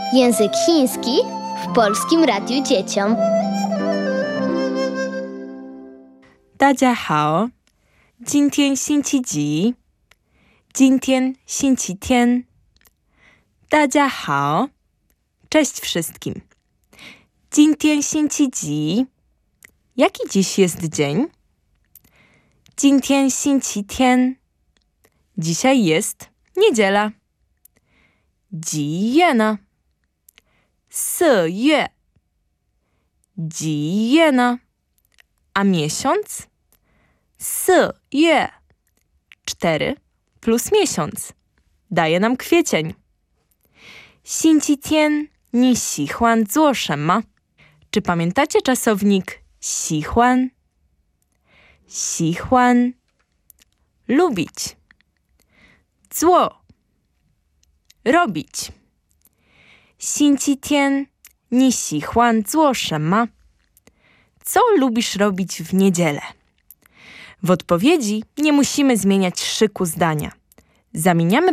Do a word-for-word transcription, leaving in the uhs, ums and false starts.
Język chiński w Polskim Radiu Dzieciom. 大家好，今天星期几？今天星期天。大家好，cześć wszystkim. 今天星期几？Jaki dziś jest dzień? 今天星期天。Dzisiaj jest niedziela. 几月呢？四月。几月呢？ A miesiąc? 四月。cztery plus miesiąc daje nam kwiecień. 星期天你喜欢做什么? Czy pamiętacie czasownik 喜欢? 喜欢 lubić. 做 robić. 星期天你喜欢做什么? Co lubisz robić w niedzielę? W odpowiedzi nie musimy zmieniać szyku zdania. Zamieniamy